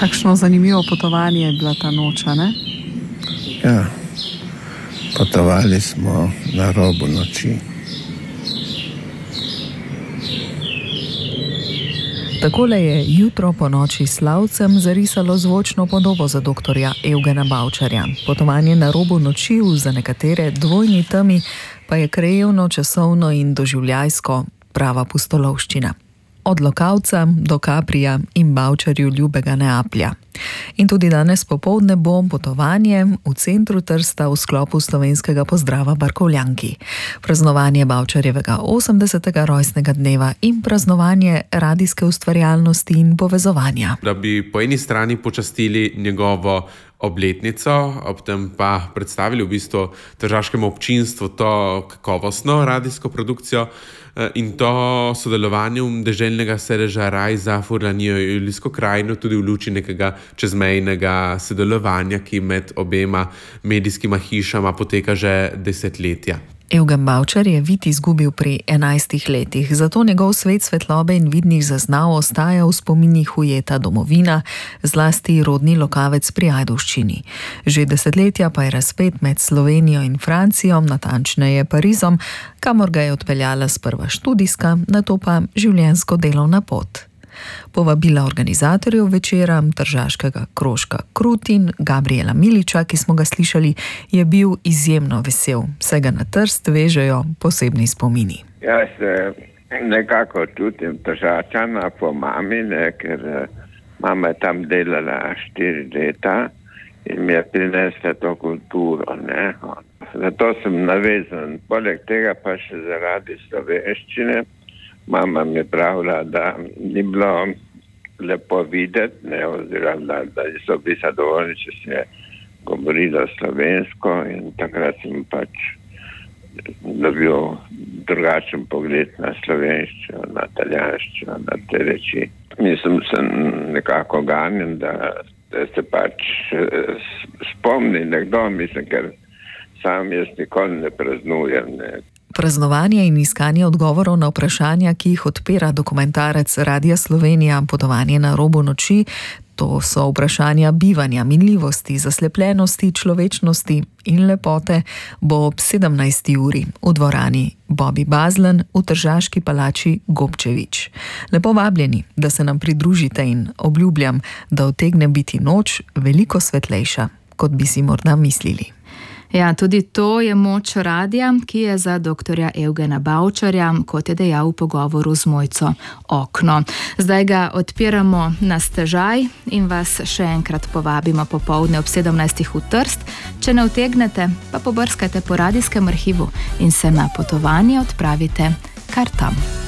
Kakšno zanimivo potovanje je bila ta noč, ne? Ja, potovali smo na robu noči. Takole je jutro po noči slavcem zarisalo zvočno podobo za doktorja Evgena Bavčarja. Potovanje na robu noči v za nekatere dvojni temi pa je krajevno, časovno in doživljajsko prava pustolovščina. Od Lokavca do Kaprija in Bavčarju ljubega Neaplja. In tudi danes popoldne bo potovanje v centru Trsta v sklopu slovenskega pozdrava Barkovljanki. Praznovanje Bavčarjevega 80. rojstnega dneva in praznovanje radijske ustvarjalnosti in povezovanja. Da bi po eni strani počastili njegovo obletnico, ob tem pa predstavili v bistvu tržaškemu občinstvu to kakovostno radijsko produkcijo in to sodelovanjem deželnega sedeža Raj za Furlanijo in Julijsko krajino tudi v luči nekega čezmejnega sodelovanja, ki med obema medijskima hišama poteka že desetletja. Evgen Bavčar je vid izgubil pri 11 letih, zato njegov svet svetlobe in vidnih zaznav ostaja v spominih ujeta domovina, zlasti rodni Lokavec pri Ajdovščini. Že desetletja pa je razpet med Slovenijo in Francijo, natančneje Parizom, kamor ga je odpeljala sprva študijska, nato pa življenjsko delovna pot. Povabila organizatorjev večera, tržaškega krožka Krutin, Gabriela Miliča, ki smo ga slišali, je bil izjemno vesel. Vse ga na Trst vežejo posebni spomini. Jaz se nekako čutim Tržačana po mami, ker mama je tam delala 4 leta in mi je prinesla to kulturo. Zato sem navezan. Poleg tega pa še zaradi slovenščine. Mama mi je pravila, da ni bilo lepo videti, oziroma da so bili zadovoljni, če se je govorilo slovensko in takrat sem pač dobil drugačen pogled na slovenščino, na italijanščino, na te reči. Mislim, sem nekako ganjen, da se pač spomni nekdo, mislim, ker sam jaz nikoli ne praznujem. Praznovanje in iskanje odgovorov na vprašanja, ki jih odpira dokumentarec Radia Slovenija Potovanje na robu noči, to so vprašanja bivanja, minljivosti, zaslepljenosti, človečnosti in lepote, bo ob 17. uri v dvorani Bobby Bazlen v Tržaški palači Gobčević. Lepo vabljeni, da se nam pridružite in obljubljam, da utegne biti noč veliko svetlejša, kot bi si morda mislili. Ja, tudi to je moč radija, ki je za doktorja Evgena Bavčarja, kot je dejal v pogovoru z Mojco, okno. Zdaj ga odpiramo na stežaj in vas še enkrat povabimo popoldne ob 17. v Trst. Če ne utegnete, pa pobrskajte po radijskem arhivu in se na potovanje odpravite kar tam.